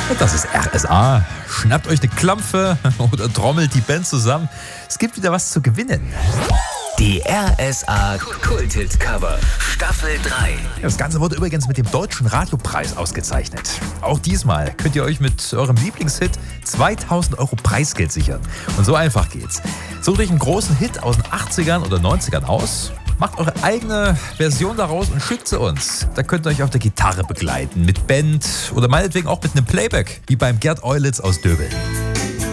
Das ist RSA. Schnappt euch eine Klampfe oder trommelt die Band zusammen. Es gibt wieder was zu gewinnen. Die RSA Kulthit-Cover Staffel 3. Das Ganze wurde übrigens mit dem Deutschen Radiopreis ausgezeichnet. Auch diesmal könnt ihr euch mit eurem Lieblingshit 2000 € Preisgeld sichern. Und so einfach geht's. Sucht euch einen großen Hit aus den 80ern oder 90ern aus, macht eure eigene Version daraus und schickt sie uns. Da könnt ihr euch auf der Gitarre begleiten, mit Band oder meinetwegen auch mit einem Playback, wie beim Gerd Eulitz aus Döbeln.